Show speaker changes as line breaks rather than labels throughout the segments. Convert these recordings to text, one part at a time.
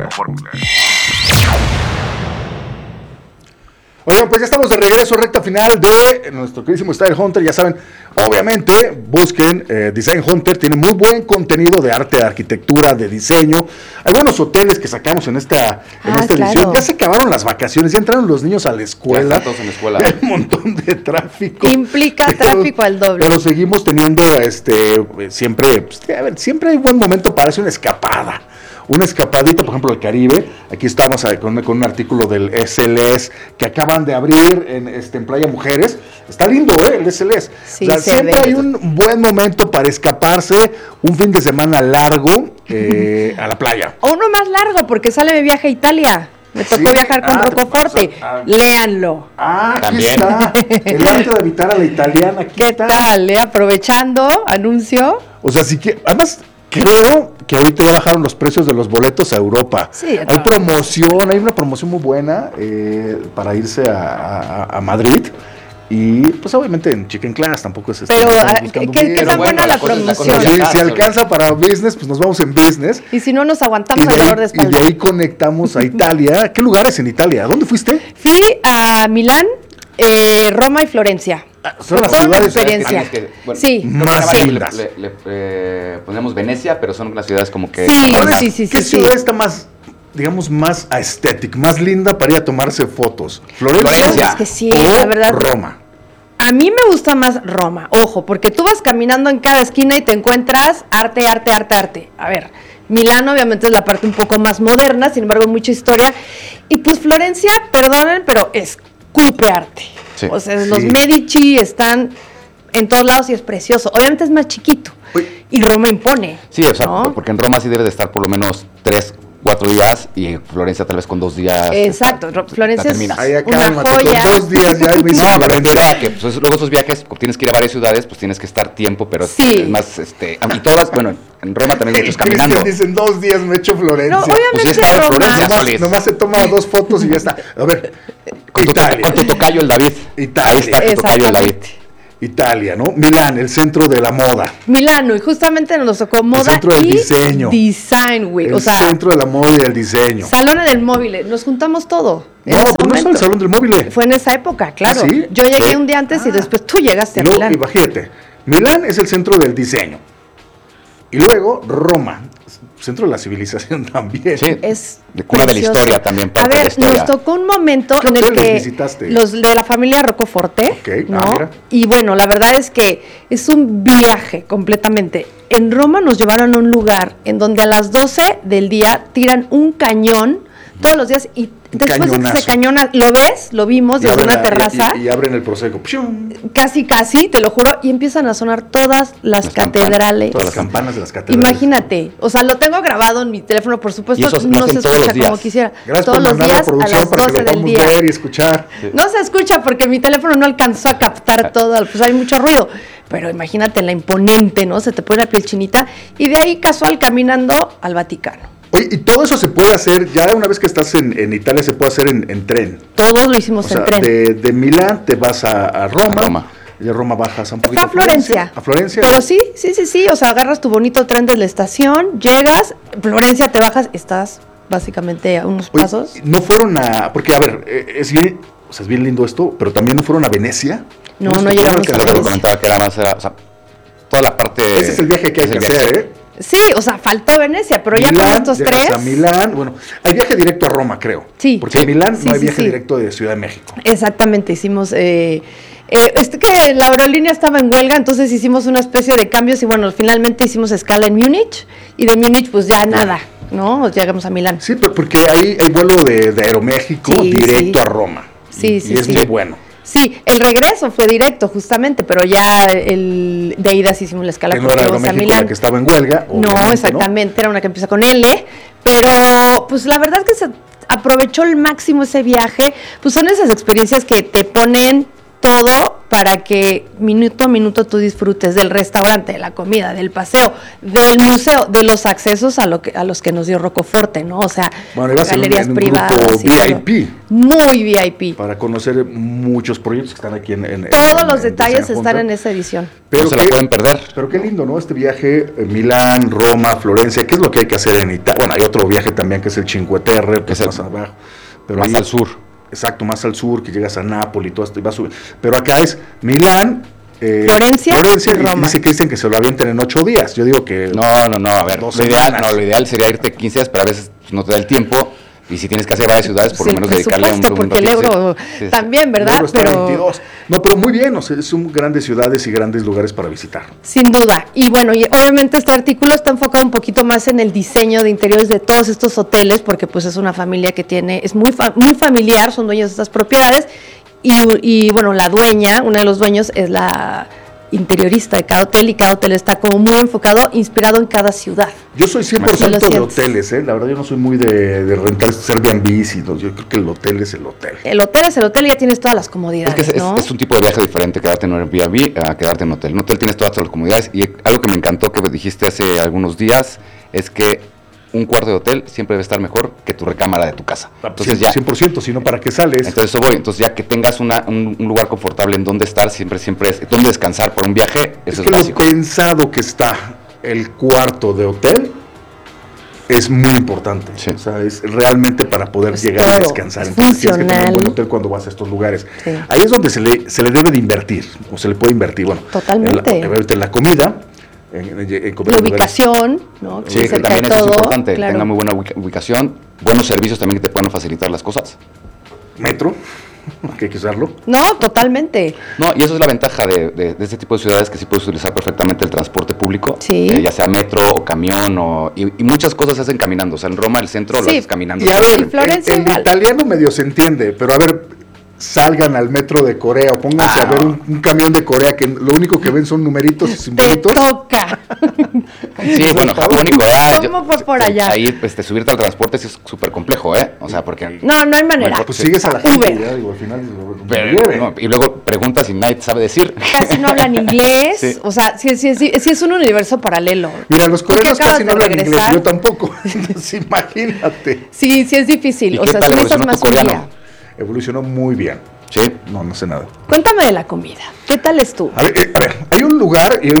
Oigan, pues ya estamos de regreso, recta final de nuestro queridísimo Style Hunter. Ya saben, obviamente, busquen Design Hunter, tiene muy buen contenido de arte, de arquitectura, de diseño. Algunos hoteles que sacamos en esta edición, ya se acabaron las vacaciones, ya entraron los niños a la escuela.
Ya están todos en la escuela.
Hay un montón de tráfico.
Implica tráfico al doble.
Pero seguimos teniendo siempre, pues, a ver, siempre hay buen momento para hacer una escapada. Una escapadita, por ejemplo, al Caribe. Aquí estamos con un artículo del SLS que acaban de abrir en Playa Mujeres. Está lindo, el SLS.
Sí,
o sea, siempre hay un buen momento para escaparse, un fin de semana largo a la playa.
O uno más largo, porque sale de viaje a Italia. Me tocó viajar con Rocoforte. Léanlo.
Aquí
también
está. El arte de habitar a la italiana. Aquí
¿Qué
está.
tal? Aprovechando, anuncio.
O sea, sí que, además, creo que ahorita ya bajaron los precios de los boletos a Europa.
Sí,
hay promoción, hay una promoción muy buena para irse a Madrid. Y pues obviamente en Chicken Class tampoco es
Pero que tan buena la promoción.
Si alcanza para business, pues nos vamos en business.
Y si no, nos aguantamos el dolor de espalda.
Y de ahí conectamos a Italia. ¿Qué lugares en Italia? ¿Dónde fuiste?
Fui a Milán, Roma y Florencia.
Son las
toda una
ciudades
experiencia.
sí, más lindas.
Le ponemos Venecia, pero son las ciudades como que...
Sí.
¿Qué ciudad está más, digamos, más aesthetic, más linda para ir a tomarse fotos? ¿Florencia?
Es que sí,
o
la verdad.
Roma.
A mí me gusta más Roma, ojo, porque tú vas caminando en cada esquina y te encuentras arte. A ver, Milán obviamente es la parte un poco más moderna, sin embargo mucha historia. Y pues Florencia, perdonen, pero escupe arte.
Sí.
O sea, los Medici están en todos lados y es precioso. Obviamente es más chiquito. Y Roma impone.
Sí, o sea,
¿no?
porque en Roma sí debe de estar por lo menos 3-4 días y en Florencia tal vez con 2 días.
Exacto, Florencia es
terminas.
una joya.
Con 2 días ya me hice Florencia.
Que pues, luego esos viajes, como tienes que ir a varias ciudades, pues tienes que estar tiempo, pero es más, y todas, bueno, en Roma también hay muchos caminando.
Dicen 2 días me he hecho Florencia.
No, obviamente
pues ya está
Roma.
Florencia,
nomás se toma 2 fotos y ya está. A ver,
Con tu tocayo el David.
Italia.
Ahí está tu tocayo el David.
Italia, ¿no? Milán, el centro de la moda.
Milano, y justamente nos tocó moda
El centro del diseño.
Design Week.
El
o sea,
centro de la moda y del diseño.
Salón en el móvil, nos juntamos todo.
No, pero no es el Salón del Móvil.
Fue en esa época, claro.
¿Sí?
Yo llegué un día antes y después tú llegaste a
Luego,
Milán.
imagínate, Milán es el centro del diseño. Y luego Roma, centro de la civilización también.
Sí.
Es
de cuna de la historia también.
A ver, nos tocó un momento en el que
visitaste?
los de la familia Rocoforte,
Ok,
¿no?
mira.
Y bueno, la verdad es que es un viaje completamente. En Roma nos llevaron a un lugar en donde a las 12 del día tiran un cañón todos los días y después de que se cañona, ¿lo ves? Lo vimos desde una terraza.
Y abren el Prosecco.
Casi, te lo juro, y empiezan a sonar todas las catedrales.
Todas las campanas de las catedrales.
Imagínate, o sea, lo tengo grabado en mi teléfono, por supuesto,
y
no se escucha como quisiera.
Gracias
todos
por
los
mandar
días
la
a
producción
las
para
12
que lo
del
podamos
día.
ver y escuchar.
Sí.
No se escucha porque mi teléfono no alcanzó a captar todo, pues hay mucho ruido. Pero imagínate la imponente, ¿no? Se te pone la piel chinita. Y de ahí casual caminando al Vaticano.
Oye, y todo eso se puede hacer, ya una vez que estás en Italia, se puede hacer en tren.
Todos lo hicimos en tren.
De Milán te vas a Roma. Y de Roma bajas un poquito
a Florencia.
A Florencia.
Pero sí. O sea, agarras tu bonito tren de la estación, llegas, Florencia te bajas, estás básicamente a unos pasos.
No fueron porque a ver, es bien lindo esto, pero también no fueron a Venecia.
No llegamos a
Venecia. Lo que comentaba que era más, o sea, toda la parte...
Ese es el viaje que hay que hacer, ¿eh?
Sí, o sea, faltó Venecia, pero
Milán,
ya con estos tres...
a Milán, bueno, hay viaje directo a Roma, creo.
Sí.
Porque en Milán no hay viaje
sí.
directo de Ciudad de México.
Exactamente, hicimos... que la aerolínea estaba en huelga, entonces hicimos una especie de cambios y bueno, finalmente hicimos escala en Múnich y de Múnich pues ya nada, ¿no? Llegamos a Milán.
Sí, porque hay vuelo de Aeroméxico directo a Roma. Y es muy bueno.
Sí, el regreso fue directo justamente, pero ya el de ida sí hicimos la escala
que no era Aeroméxico la que estaba en huelga.
No, exactamente, era una que empieza con L, pero pues la verdad que se aprovechó al máximo ese viaje, pues son esas experiencias que te ponen todo para que minuto a minuto tú disfrutes del restaurante, de la comida, del paseo, del museo, de los accesos a los que nos dio Rocoforte, ¿no? O sea,
bueno, galerías
en un privadas.
Grupo VIP.
Muy VIP.
Para conocer muchos proyectos que están aquí en
todos los detalles están en esa edición.
Pero no se la pueden perder.
Pero qué lindo, ¿no? Este viaje, Milán, Roma, Florencia, ¿qué es lo que hay que hacer en Italia? Bueno, hay otro viaje también que es el Cinque Terre, que es más abajo. Pero
más al sur.
Exacto, más al sur, que llegas a Nápoles y todo esto, y vas a subir. Pero acá es Milán,
Florencia y Roma.
Dice Cristian que se lo avienten en 8 días. Yo digo que...
No, a ver, lo ideal sería irte 15 días, pero a veces no te da el tiempo. Y si tienes que hacer varias ciudades, por lo menos dedicarle un segundo.
Porque el euro también, ¿verdad?
El euro pero 22. No, pero muy bien, o sea, son grandes ciudades y grandes lugares para visitar.
Sin duda. Y bueno, y obviamente este artículo está enfocado un poquito más en el diseño de interiores de todos estos hoteles, porque pues es una familia que es muy familiar, son dueños de estas propiedades. Y bueno, la dueña, uno de los dueños es la interiorista de cada hotel, y cada hotel está como muy enfocado, inspirado en cada ciudad.
Yo soy 100% de hoteles, la verdad yo no soy muy de rentar Airbnbs, yo creo que el hotel es el hotel.
El hotel es el hotel y ya tienes todas las comodidades,
es que es un tipo de viaje diferente quedarte en un Airbnb a quedarte en un hotel. En un hotel tienes todas las comodidades, y algo que me encantó que dijiste hace algunos días es que un cuarto de hotel siempre debe estar mejor que tu recámara de tu casa.
Entonces 100%, si no, ¿para qué sales?
Entonces eso voy. Entonces ya que tengas un lugar confortable en donde estar, siempre es donde descansar por un viaje, eso es básico.
Lo pensado que está el cuarto de hotel es muy importante. Sí. O sea, es realmente para poder llegar a descansar. Entonces tienes que tener un buen hotel cuando vas a estos lugares. Sí. Ahí es donde se le debe de invertir, o se le puede invertir. Bueno,
totalmente.
En la comida.
La ubicación, ¿no?
Sí, que también eso es importante, claro. Tenga muy buena ubicación, buenos servicios también que te puedan facilitar las cosas.
Metro, que hay que usarlo.
No, totalmente.
No, y eso es la ventaja de este tipo de ciudades, que sí puedes utilizar perfectamente el transporte público,
sí.
Ya sea metro o camión, y muchas cosas se hacen caminando. O sea, en Roma el centro lo haces caminando.
Y a ver, el italiano medio se entiende, pero a ver, salgan al metro de Corea o pónganse a ver un camión de Corea que lo único que ven son numeritos y simbolitos.
Te toca.
Sí, bueno, Japón y Corea.
¿Cómo fue por allá?
Ahí subirte al transporte sí es súper complejo, O sea, porque...
No hay manera.
Bueno, pues sigues a la gente ya, digo, al final...
y luego preguntas y nadie te sabe decir.
Casi no hablan inglés. Sí. O sea, sí es un universo paralelo.
Mira, los coreanos casi no hablan inglés, yo tampoco. Entonces, imagínate.
Sí es difícil. O sea, sí necesitas más familia.
Evolucionó muy bien.
Sí.
No sé nada.
Cuéntame de la comida. ¿Qué tal estuvo?
A ver, hay un lugar y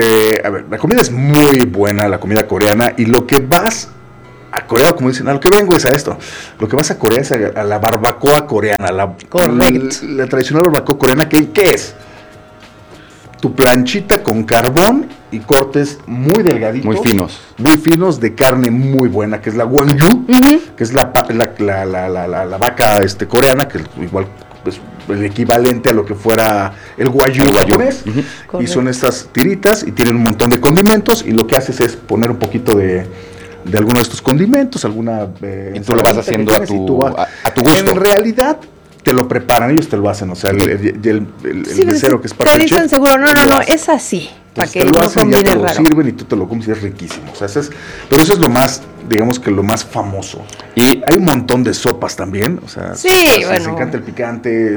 la comida es muy buena, la comida coreana, y lo que vas a Corea, como dicen, a lo que vengo es a esto. Lo que vas a Corea es a la barbacoa coreana, la tradicional barbacoa coreana, ¿qué es? Tu planchita con carbón y cortes muy delgaditos. Muy finos de carne muy buena, que es la wagyu, que es la vaca coreana, que igual es el equivalente a lo que fuera el wagyu japonés. Y son estas tiritas y tienen un montón de condimentos, y lo que haces es poner un poquito de alguno de estos condimentos,
y tú lo vas haciendo a tu gusto.
En realidad te lo preparan, ellos te lo hacen, o sea, el mesero que es parte
del chef. Te dicen seguro, no, es así, para que no combine raro.
Te lo sirven y tú te lo comes y es riquísimo, o sea, pero eso es lo más, digamos que lo más famoso. Y hay un montón de sopas también, o sea, les encanta el picante.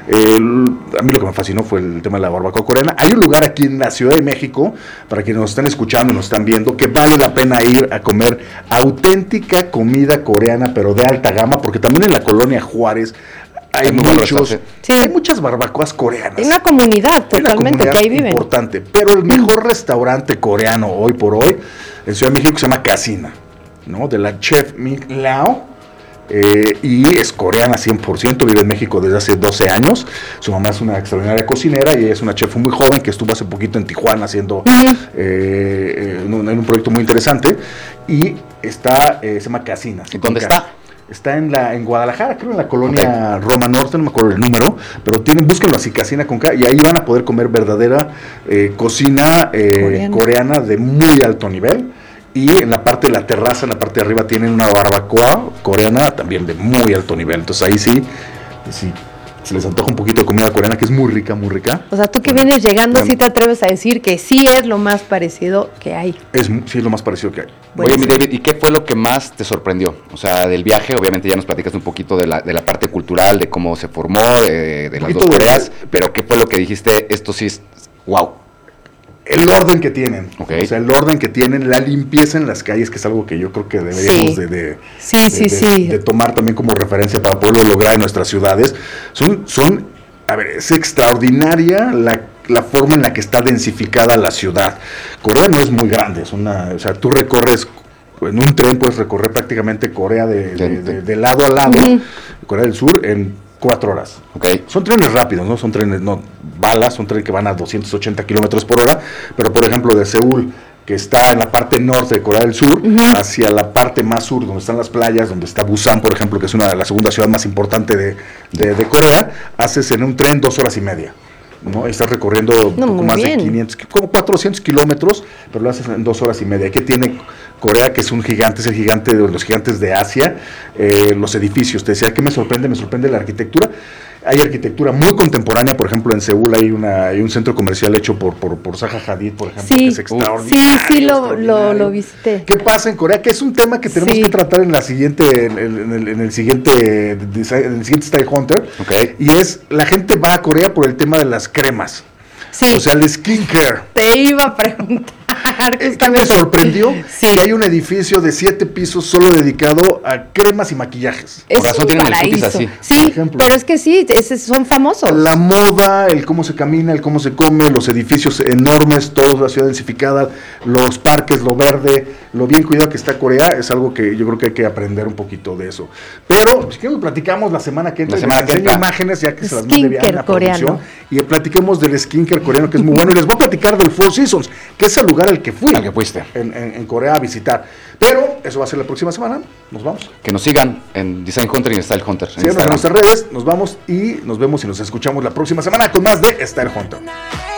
A mí lo que me fascinó fue el tema de la barbacoa coreana. Hay un lugar aquí en la Ciudad de México, para quienes nos están escuchando, nos están viendo, que vale la pena ir a comer auténtica comida coreana, pero de alta gama, porque también en la colonia Juárez hay muchas barbacoas coreanas.
Hay una comunidad totalmente que ahí viven.
Importante, pero el mejor restaurante coreano hoy por hoy en Ciudad de México se llama Casina, ¿no? De la chef Ming Lao, y es coreana 100%, vive en México desde hace 12 años. Su mamá es una extraordinaria cocinera y ella es una chef muy joven que estuvo hace poquito en Tijuana haciendo en un proyecto muy interesante, y se llama Casina.
¿Dónde está?
Está en Guadalajara, creo en la colonia Roma Norte, no me acuerdo el número, pero búsquenlo así, Casina con K, y ahí van a poder comer verdadera cocina coreana de muy alto nivel. Y en la parte de la terraza, en la parte de arriba, tienen una barbacoa coreana también de muy alto nivel. Entonces ahí sí se les antoja un poquito de comida coreana, que es muy rica, muy rica.
O sea, tú que vienes llegando, ¿sí te atreves a decir que sí es lo más parecido que hay?
Sí, es lo más parecido que hay.
Oye, mi David, ¿y qué fue lo que más te sorprendió? O sea, del viaje, obviamente ya nos platicas un poquito de la parte cultural, de cómo se formó, de las dos Coreas, pero ¿qué fue lo que dijiste? Esto sí es wow.
El orden que tienen,
okay.
O sea, el orden que tienen, la limpieza en las calles, que es algo que yo creo que deberíamos de tomar también como referencia para poderlo lograr en nuestras ciudades. A ver, es extraordinaria la forma en la que está densificada la ciudad. Corea no es muy grande, o sea, tú recorres, en un tren puedes recorrer prácticamente Corea de lado a lado, Corea del Sur, en 4 horas.
Okay.
Son trenes rápidos, no son trenes, no balas, son trenes que van a 280 kilómetros por hora, pero por ejemplo de Seúl, que está en la parte norte de Corea del Sur, hacia la parte más sur, donde están las playas, donde está Busan, por ejemplo, que es la segunda ciudad más importante de Corea, haces en un tren 2 horas y media. ¿No? Estás recorriendo un poco más de 500, como 400 kilómetros, pero lo haces en 2 horas y media. ¿Qué tiene Corea? Que es un gigante, es el gigante de los gigantes de Asia. Los edificios, te decía, ¿qué me sorprende? Me sorprende la arquitectura. Hay arquitectura muy contemporánea, por ejemplo, en Seúl hay un centro comercial hecho por Zaha Hadid, por ejemplo, que es extraordinario.
Sí, lo visité.
¿Qué pasa en Corea? Que es un tema que tenemos que tratar en el siguiente Style Hunter.
Okay.
Y es, la gente va a Corea por el tema de las cremas.
Sí.
O sea, el skincare.
Te iba a preguntar.
¿Qué me sorprendió? Que hay un edificio de 7 pisos solo dedicado a cremas y maquillajes.
Es
por razón tienen el cutis así.
Sí, pero es que sí, son famosos.
La moda, el cómo se camina, el cómo se come, los edificios enormes, toda la ciudad densificada, los parques, lo verde, lo bien cuidado que está Corea, es algo que yo creo que hay que aprender un poquito de eso. Pero, si queremos, platicamos la semana que entra, les enseño imágenes, ya que se las mande bien a la producción, y platiquemos del skincare coreano, que es muy bueno, y les voy a platicar del Four Seasons, que es el lugar al que fui.
Al que fuiste.
En Corea a visitar. Pero eso va a ser la próxima semana. Nos vamos.
Que nos sigan en Design Hunter y en Style Hunter.
Síganos en nuestras redes. Nos vamos y nos vemos y nos escuchamos la próxima semana con más de Style Hunter.